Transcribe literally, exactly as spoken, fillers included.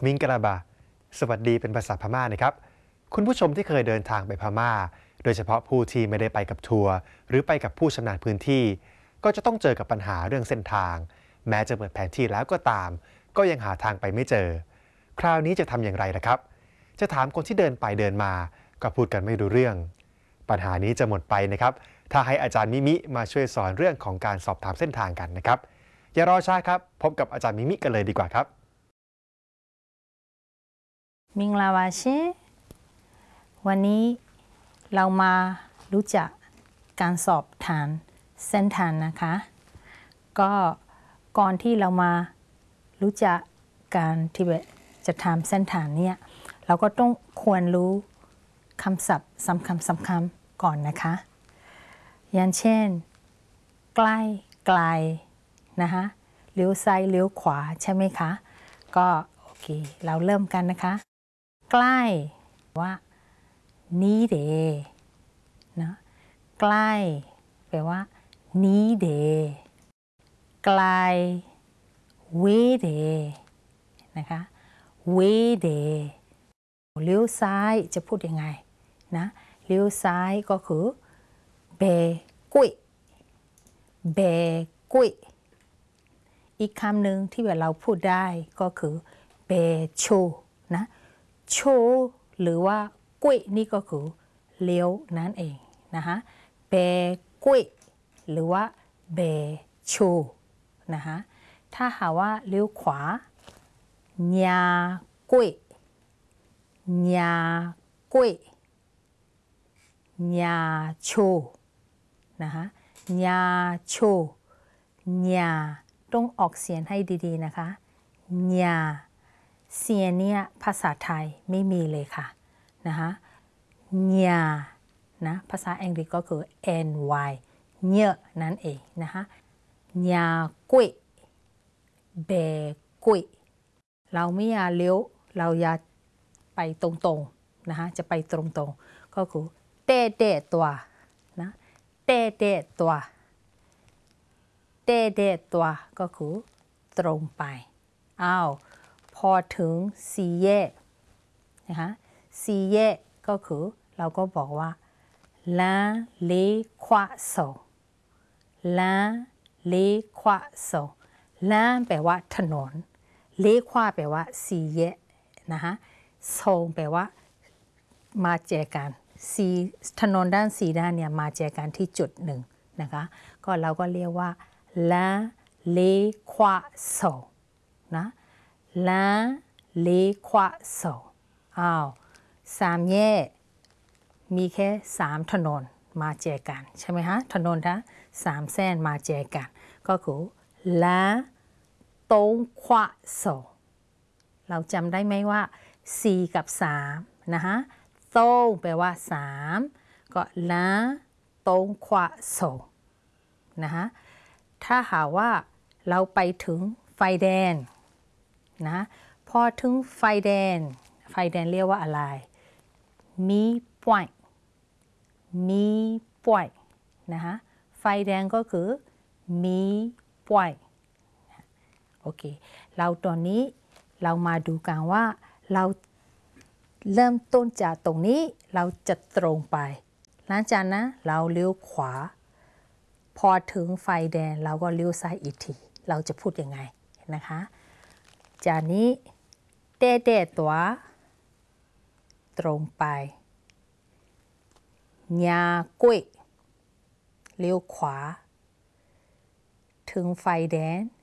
มิงกะลาบาสวัสดีเป็นภาษาพม่านะครับคุณผู้ชมที่เคยเดินทางไปพม่าโดยเฉพาะผู้ที่ไม่ได้ไปกับทัวร์หรือไปกับผู้ชำนาญพื้นที่ก็จะต้องเจอกับปัญหาเรื่องเส้นทางแม้จะเปิดแผนที่แล้วก็ตามก็ยังหาทางไปไม่เจอคราวนี้จะทำอย่างไรล่ะครับจะถามคนที่เดินไปเดินมาก็พูดกันไม่รู้เรื่องปัญหานี้จะหมดไปนะครับถ้าให้อาจารย์มิมิมาช่วยสอนเรื่องของการสอบถามเส้นทางกันนะครับอย่ารอช้าครับพบกับอาจารย์มิมิกันเลยดีกว่าครับมิงลาวาเชวันนี้เรามารู้จักการสอบถามเส้นทางนะคะก็ก่อนที่เรามารู้จักการที่จะทำเส้นทางเนี่ยเราก็ต้องควรรู้คำศัพท์สำคัญสำคัญก่อนนะคะอย่างเช่นใกล้ไกลนะคะเลี้ยวซ้ายเลี้ยวขวาใช่ไหมคะก็โอเคเราเริ่มกันนะคะใกล้ว่านี้เดนะใกล้แปลว่านี้เดไกลเวเดนะคะเวเดเลี้ยวซ้ายจะพูดยังไงนะเลี้ยวซ้ายก็คือเบกุยเบกุยอีกคำหนึ่งที่เราพูดได้ก็คือเบโชนะโชหรือว่ากุยนี่ก็คือเลี้ยวนั่นเองนะคะเบกุยหรือว่าเบโชนะคะถ้าหาว่าเลี้ยวขวาญากุยญากุยญาโชนะคะญาโชญาต้องออกเสียงให้ดีๆนะคะญาเสียงเนี่ยภาษาไทยไม่มีเลยค่ะนะคะญานะภาษาอังกฤษก็คือ n y เยอะนั่นเองนะคะญากุยเบกุยเราไม่อยากเลี้ยวเราอยากไปตรงๆนะคะจะไปตรงๆก็คือเตะเตะตัวนะเตะเตะตัวเตะเตะตัวก็คือตรงไปอ้าวพอถึงสี่แยกนะคะสี่แยกก็คือเราก็บอกว่าลาเลควาโซลาเลควาโซลาแปลว่าถนนเลควาแปลว่าสี่แยกนะคะโซแปลว่ามาเจอกันสีถนนด้านสีด้านเนี่ยมาเจอกันที่จุดหนึ่งนะคะก็เราก็เรียกว่าลาเลควาโซนะลาเลควาโซอ้าวสามแยกมีแค่สามถนนมาเจอกันใช่ไหมฮะถนนทั้งสามเส้นมาเจอกันก็คือลาตงควาโซเราจำได้ไหมว่าสี่กับสามนะคะตงแปลว่าสามก็ลาตงควาโซนะคะถ้าหากว่าเราไปถึงไฟแดงนะพอถึงไฟแดงไฟแดงเรียกว่าอะไรมีป่วยมีป่วยนะคะไฟแดงก็คือมีป่วยโอเคเราตอนนี้เรามาดูกันว่าเราเริ่มต้นจากตรงนี้เราจะตรงไปหลังจากนั้นเราเลี้ยวขวาพอถึงไฟแดงเราก็เลี้ยวซ้ายอีกทีเราจะพูดยังไงนะคะจากนี้เตะเตะตัวตรงไปญากุยเลี้ยวขวาถึงไฟแดง